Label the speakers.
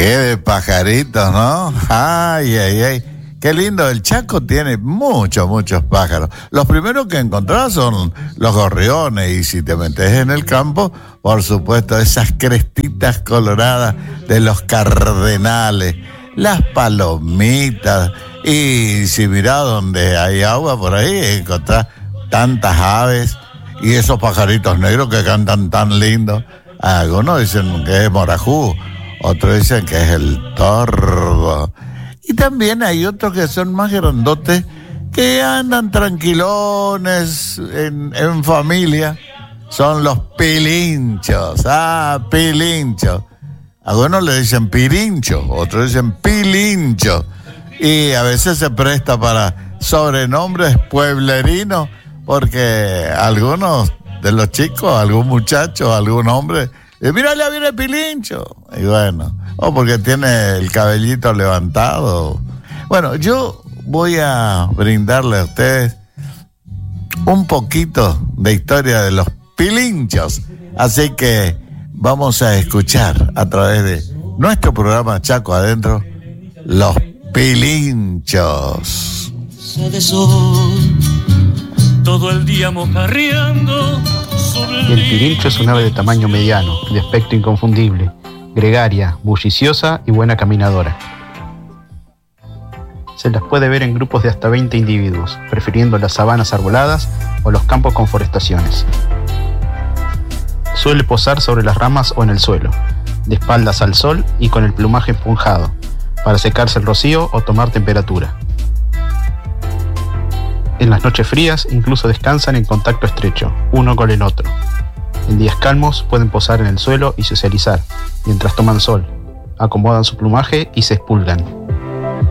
Speaker 1: Qué de pajaritos, ¿no? Ay, ay, ay. Qué lindo, el Chaco tiene muchos pájaros. Los primeros que encontrás son los gorriones, y si te metes en el campo, por supuesto, esas crestitas coloradas de los cardenales, las palomitas, y si mirás donde hay agua por ahí, encontrás tantas aves y esos pajaritos negros que cantan tan lindo. Algunos dicen que es morajú, otros dicen que es el tordo. Y también hay otros que son más grandotes, que andan tranquilones en familia. Son los pilinchos. Pilinchos. Algunos le dicen pirincho, otros dicen pilincho. Y a veces se presta para sobrenombres pueblerinos, porque algunos de los chicos, algún muchacho, algún hombre, mírale, viene pilincho. Y bueno, o porque tiene el cabellito levantado. Bueno, yo voy a brindarle a ustedes un poquito de historia de los pilinchos. Así que vamos a escuchar a través de nuestro programa Chaco Adentro, los pilinchos.
Speaker 2: De sol, todo el día mojarreando sobre
Speaker 3: el pilincho es un ave de tamaño mediano, de aspecto inconfundible, gregaria, bulliciosa y buena caminadora. Se las puede ver en grupos de hasta 20 individuos, prefiriendo las sabanas arboladas o los campos con forestaciones. Suele posar sobre las ramas o en el suelo, de espaldas al sol y con el plumaje esponjado, para secarse el rocío o tomar temperatura. En las noches frías incluso descansan en contacto estrecho, uno con el otro. En días calmos pueden posar en el suelo y socializar, mientras toman sol, acomodan su plumaje y se espulgan.